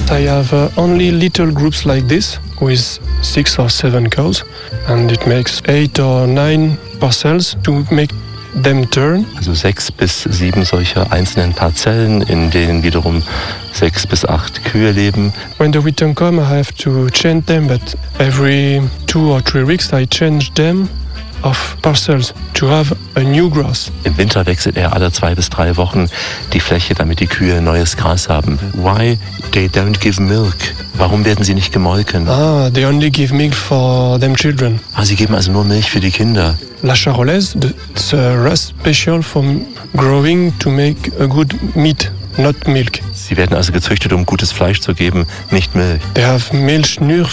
I have only little groups like this with 6 or 7 cows, and it makes 8 or 9 parcels to make them turn. Also 6 bis 7 solcher einzelnen Parzellen, in denen wiederum 6 bis 8 Kühe leben. When the winter comes, I have to change them, but every 2 or 3 weeks I change them of parcels to have a new grass. Im Winter wechselt er alle 2 bis 3 Wochen die Fläche, damit die Kühe neues Gras haben. Why they don't give milk? Warum werden sie nicht gemolken? They only give milk for them children. Sie geben also nur Milch für die Kinder. La Charolaise, it's a race special for growing to make a good meat, not milk. Sie werden also gezüchtet, um gutes Fleisch zu geben, nicht Milch. They have milk nur